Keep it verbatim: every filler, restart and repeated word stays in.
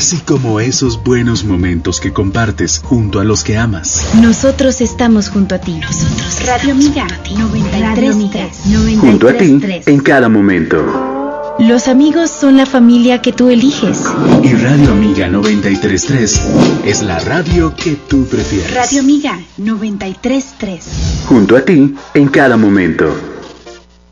así como esos buenos momentos que compartes junto a los que amas. Nosotros estamos junto a ti. Nosotros Radio Amiga noventa y tres punto tres. Junto a ti en cada momento. Los amigos son la familia que tú eliges. Y Radio Amiga noventa y tres punto tres es la radio que tú prefieres. Radio Amiga noventa y tres punto tres. Junto a ti en cada momento.